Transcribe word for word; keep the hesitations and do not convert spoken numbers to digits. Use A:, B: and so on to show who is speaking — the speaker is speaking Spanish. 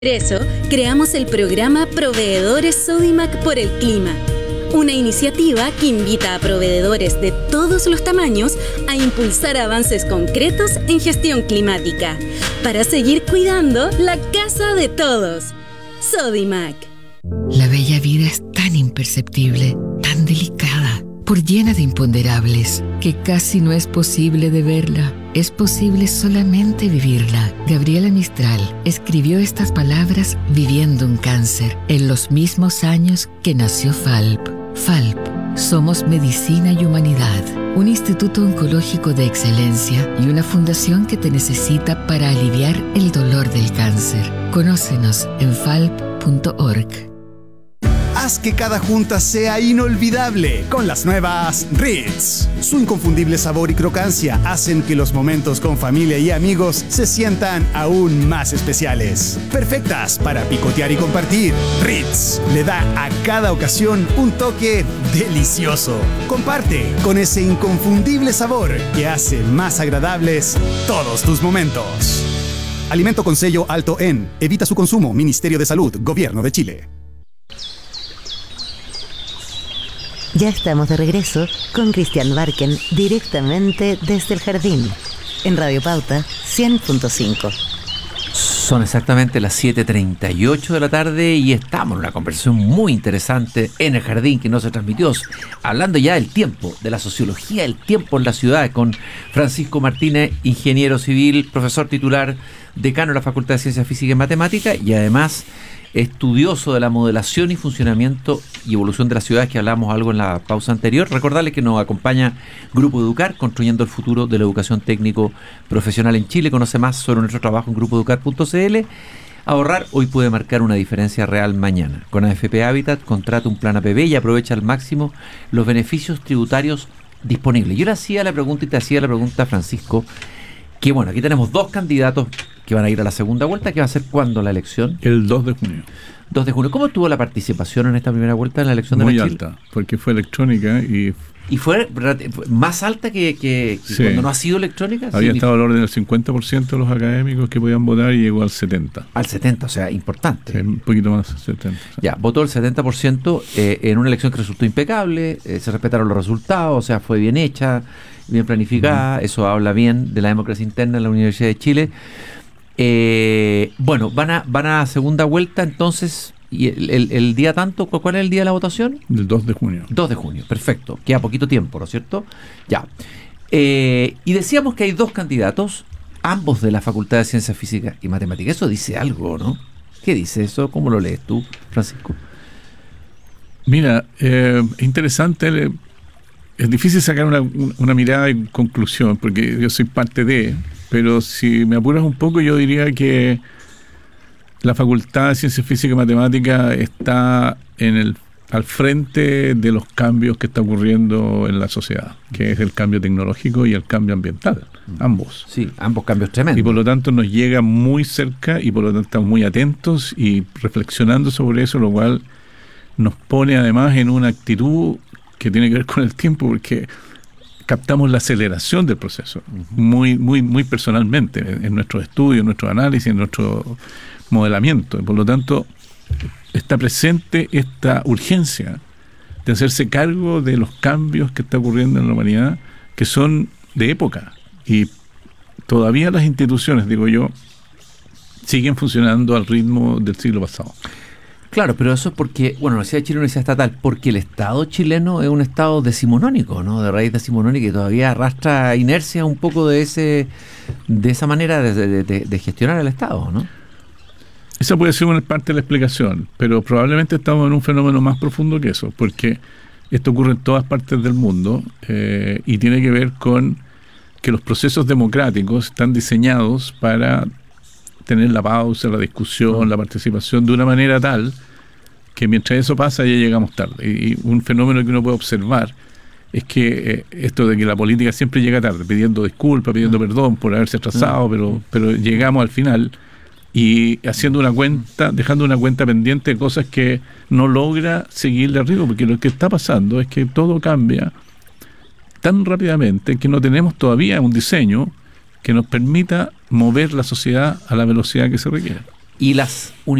A: Por eso, creamos el programa Proveedores Sodimac por el Clima, una iniciativa que invita a proveedores de todos los tamaños a impulsar avances concretos en gestión climática, para seguir cuidando la casa de todos. Sodimac.
B: La bella vida es tan imperceptible, tan delicada, por llena de imponderables, que casi no es posible de verla. Es posible solamente vivirla. Gabriela Mistral escribió estas palabras viviendo un cáncer en los mismos años que nació F A L P. F A L P, somos medicina y humanidad, un instituto oncológico de excelencia y una fundación que te necesita para aliviar el dolor del cáncer. Conócenos en falp punto org.
C: Haz que cada junta sea inolvidable con las nuevas Ritz. Su inconfundible sabor y crocancia hacen que los momentos con familia y amigos se sientan aún más especiales. Perfectas para picotear y compartir. Ritz le da a cada ocasión un toque delicioso. Comparte con ese inconfundible sabor que hace más agradables todos tus momentos. Alimento con sello alto en. Evita su consumo. Ministerio de Salud. Gobierno de Chile.
D: Ya estamos de regreso con Cristian Barken directamente desde el jardín en Radio Pauta cien punto cinco.
E: Son exactamente las siete treinta y ocho de la tarde y estamos en una conversación muy interesante en el jardín que no se transmitió, hablando ya del tiempo, de la sociología del tiempo en la ciudad, con Francisco Martínez, ingeniero civil, profesor titular, decano de la Facultad de Ciencias Físicas y Matemáticas y además estudioso de la modelación y funcionamiento y evolución de las ciudades, que hablamos algo en la pausa anterior. Recordarles que nos acompaña Grupo Educar, construyendo el futuro de la educación técnico profesional en Chile. Conoce más sobre nuestro trabajo en grupo educar punto c l. Ahorrar hoy puede marcar una diferencia real mañana. Con A F P Habitat contrata un plan A P B y aprovecha al máximo los beneficios tributarios disponibles. Yo le hacía la pregunta y te hacía la pregunta, Francisco, que bueno, aquí tenemos dos candidatos que van a ir a la segunda vuelta, que va a ser ¿cuándo la elección?
F: El dos de junio.
E: dos de junio. ¿Cómo estuvo la participación en esta primera vuelta en la elección de
F: Muy
E: la Chile?
F: alta, porque fue electrónica y...
E: ¿Y fue más alta que, que, que sí. cuando no ha sido electrónica?
F: Había estado al orden del cincuenta por ciento de los académicos que podían votar y llegó al setenta por ciento.
E: Al setenta por ciento, o sea, importante.
F: Sí, un poquito más, setenta por ciento.
E: Ya, votó el setenta por ciento eh, en una elección que resultó impecable, eh, se respetaron los resultados, o sea, fue bien hecha, bien planificada, mm. eso habla bien de la democracia interna en la Universidad de Chile. Eh, bueno, van a, van a segunda vuelta entonces... ¿Y el, el, el día tanto? ¿Cuál es el día de la votación?
F: El dos de junio.
E: dos de junio, perfecto. Queda poquito tiempo, ¿no es cierto? Ya. Eh, y decíamos que hay dos candidatos, ambos de la Facultad de Ciencias Físicas y Matemáticas. Eso dice algo, ¿no? ¿Qué dice eso? ¿Cómo lo lees tú, Francisco?
F: Mira, eh, es interesante. Es difícil sacar una, una mirada y conclusión, porque yo soy parte de... Pero si me apuras un poco, yo diría que la Facultad de Ciencias Físicas y Matemáticas está en el, al frente de los cambios que está ocurriendo en la sociedad, que es el cambio tecnológico y el cambio ambiental, ambos.
E: Sí, ambos cambios tremendos.
F: Y por lo tanto nos llega muy cerca y por lo tanto estamos muy atentos y reflexionando sobre eso, lo cual nos pone además en una actitud que tiene que ver con el tiempo, porque captamos la aceleración del proceso, muy, muy, muy personalmente, en, en nuestros estudios, en nuestros análisis, en nuestro modelamiento. Y por lo tanto, está presente esta urgencia de hacerse cargo de los cambios que está ocurriendo en la humanidad, que son de época. Y todavía las instituciones, digo yo, siguen funcionando al ritmo del siglo pasado.
E: Claro, pero eso es porque, bueno, la Universidad de Chile es una universidad estatal, porque el Estado chileno es un Estado decimonónico, ¿no? De raíz decimonónica, y todavía arrastra inercia un poco de ese de esa manera de, de, de, de gestionar el Estado, ¿no?
F: Esa puede ser una parte de la explicación, pero probablemente estamos en un fenómeno más profundo que eso, porque esto ocurre en todas partes del mundo eh, y tiene que ver con que los procesos democráticos están diseñados para tener la pausa, la discusión, la participación de una manera tal que mientras eso pasa ya llegamos tarde. Y un fenómeno que uno puede observar es que eh, esto de que la política siempre llega tarde, pidiendo disculpas, pidiendo perdón por haberse atrasado, pero, pero llegamos al final y haciendo una cuenta, dejando una cuenta pendiente de cosas que no logra seguirle al ritmo, porque lo que está pasando es que todo cambia tan rápidamente que no tenemos todavía un diseño que nos permita mover la sociedad a la velocidad que se requiere.
E: y las